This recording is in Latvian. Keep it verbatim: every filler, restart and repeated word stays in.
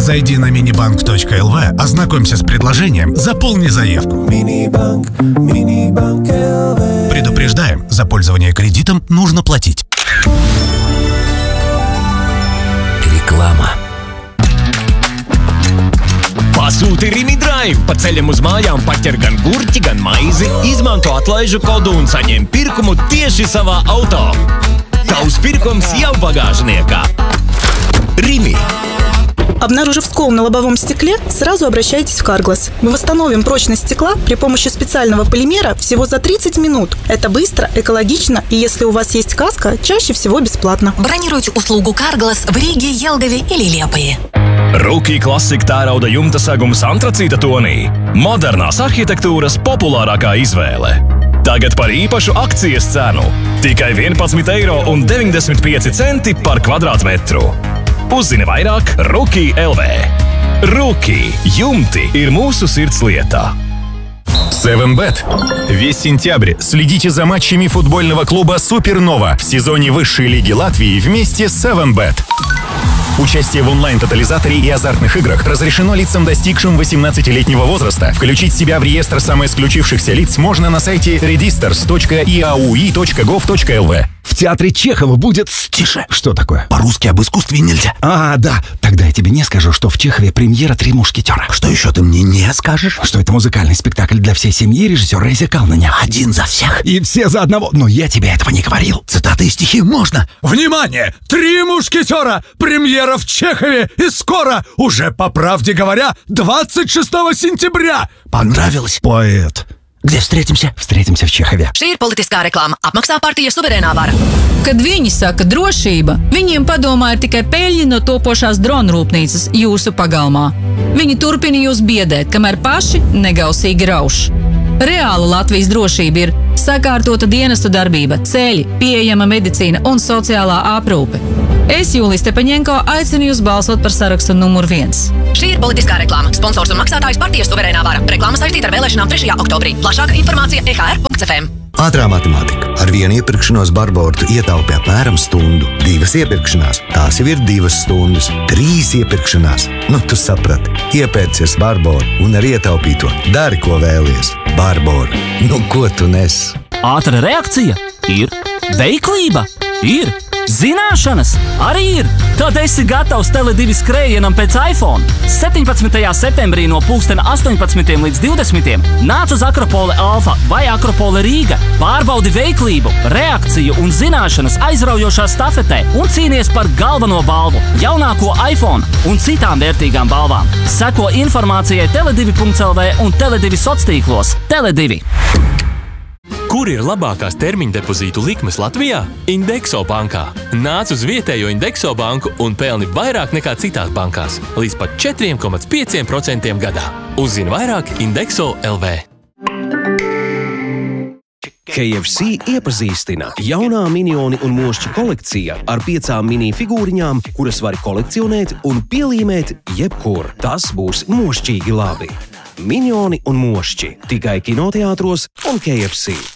Зайди на минибанк точка эл ви, ознакомься с предложением, заполни заявку. Минибанк, Минибанк эл ви. Предупреждаем, за пользование кредитом нужно платить. Реклама. Pasūti Rimi Drive pa ceļam uz mājām, paķer gan gurķi, gan maizi, izmanto atlaižu kodu un saņem pirkumu tieši savā auto. Tavs pirkums jau bagāžniekā. Rimi. Обнаружив скол на лобовом стекле, сразу обращайтесь в Carglass. Мы восстановим прочность стекла при помощи специального полимера всего за тридцать минут. Это быстро, экологично и, если у вас есть каска, чаще всего бесплатно. Бронируйте услугу Carglass в Риге, Елгаве или Liepāja. Rookie klasika tērauda jumta segums antracīta tonī. Modernās arhitektūras populārākā izvēle. Tagad par īpašu akcijas cenu. Tikai vienpadsmit eiro un deviņdesmit pieci centi par kvadrātmetru. Uzzini vairāk Rookie эл ви. Rookie jumti ir mūsu sirds lietā. севен бет. Весь сентябрь следите за матчами футбольного клуба «Супернова» в сезоне высшей лиги Латвии вместе с севен бет. Участие в онлайн-тотализаторе и азартных играх разрешено лицам, достигшим восемнадцатилетнего возраста. Включить себя в реестр самоисключившихся лиц можно на сайте registers точка и эй ю и точка гов точка эл ви. В театре Чехова будет... Тише. Что такое? По-русски об искусстве нельзя. А, да. Тогда я тебе не скажу, что в Чехове премьера «Три мушкетера». Что еще ты мне не скажешь? Что это музыкальный спектакль для всей семьи режиссера Рейза Калнаня. Один за всех. И все за одного. Но я тебе этого не говорил. Цитаты и стихи можно. Внимание! «Три мушкетера». Премьера в Чехове. И скоро, уже по правде говоря, двадцать шестого сентября. Понравилось? Поэт. Где встретимся? Встретимся в Чехове. Šī ir politiskā reklāma. Apmaksā partija suverēnā vara. Kad viņi saka drošība, viņiem padomā ir tikai peļņa no topošās dronu rūpnīcas jūsu pagalmā. Viņi turpina jūs biedēt, kamēr paši negausīgi rauš. Reāla Latvijas drošība ir sakārtota dienestu darbība, ceļi, pieejama medicīna un sociālā aprūpe. Es, Jūlija Stepaņenko, aicinu jūs balsot par sarakstu numur viens. Šī ir politiskā reklāma. Sponsors un maksātājs partija suverēnā vara. Reklāma saistīta ar vēlēšanām trešajā oktobrī. Plašāka informācija e ha er punkts ef em. Ātrā matemātika. Ar vienu iepirkšanos Barbora tu ietaupi apmēram stundu. Divas iepirkšanās. Tās jau ir divas stundas. Trīs iepirkšanās. Nu, tu saprati. Iepērcies Barbora un ar ietaupīto dari, ko vēlies. Barbora. Nu, ko tu nes? Ātra reakcija ir. Veiklība ir. Zināšanas arī ir. Tad esi gatavs Tele divi skrējienam pēc iPhone. septiņpadsmitajā septembrī no pulksten astoņpadsmitiem līdz divdesmitiem nāc uz Akropole Alfa vai Akropole Rīga. Pārbaudi veiklību, reakciju un zināšanas aizraujošā stafetē un cīnies par galveno balvu, jaunāko iPhone un citām vērtīgām balvām. Seko informācijai tele divi punkts el vi un Tele divi sociālos tīklos. Tele divi. Kur ir labākās termiņa depozītu likmes Latvijā? Indexo bankā. Nāc uz vietējo Indexo banku un pelni vairāk nekā citās bankās. Līdz pat četri komats pieci procenti gadā. Uzzini vairāk Indexo punkt el vi. K F C iepazīstina jaunā minioni un mošķi kolekcija ar piecām mini figūriņām, kuras var kolekcionēt un pielīmēt jebkur. Tas būs mošķīgi labi. Minioni un mošķi tikai kinoteātros un K F C.